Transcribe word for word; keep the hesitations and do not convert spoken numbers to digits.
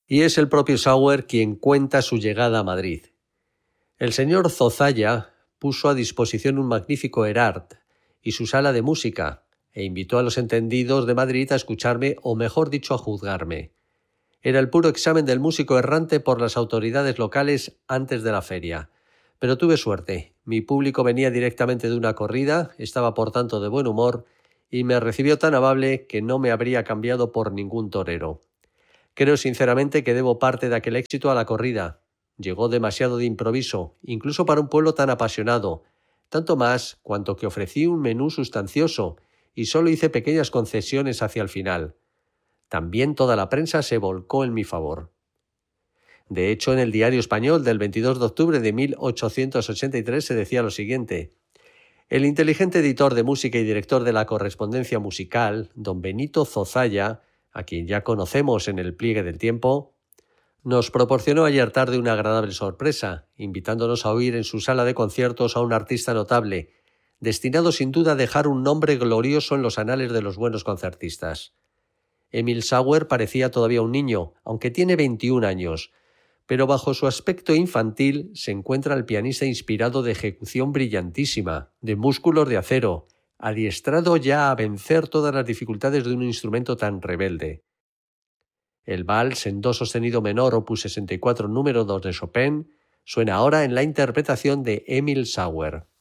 Y es el propio Sauer quien cuenta su llegada a Madrid. El señor Zozaya puso a disposición un magnífico Erard y su sala de música, e invitó a los entendidos de Madrid a escucharme, o mejor dicho, a juzgarme. Era el puro examen del músico errante por las autoridades locales antes de la feria. Pero tuve suerte. Mi público venía directamente de una corrida, estaba por tanto de buen humor, y me recibió tan amable que no me habría cambiado por ningún torero. Creo sinceramente que debo parte de aquel éxito a la corrida. Llegó demasiado de improviso, incluso para un pueblo tan apasionado, tanto más cuanto que ofrecí un menú sustancioso y solo hice pequeñas concesiones hacia el final. También toda la prensa se volcó en mi favor. De hecho, en el Diario Español del veintidós de octubre de mil ochocientos ochenta y tres se decía lo siguiente: el inteligente editor de música y director de la correspondencia musical, don Benito Zozaya, a quien ya conocemos en el pliegue del tiempo, nos proporcionó ayer tarde una agradable sorpresa, invitándonos a oír en su sala de conciertos a un artista notable, destinado sin duda a dejar un nombre glorioso en los anales de los buenos concertistas. Emil Sauer parecía todavía un niño, aunque tiene veintiún años, pero bajo su aspecto infantil se encuentra el pianista inspirado de ejecución brillantísima, de músculos de acero, adiestrado ya a vencer todas las dificultades de un instrumento tan rebelde. El vals en do sostenido menor opus sesenta y cuatro número dos de Chopin suena ahora en la interpretación de Emil Sauer.